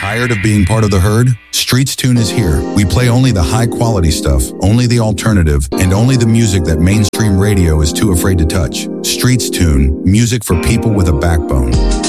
Tired of being part of the herd? Streets Tune is here. We play only the high quality stuff, only the alternative, and only the music that mainstream radio is too afraid to touch. Streets Tune, music for people with a backbone.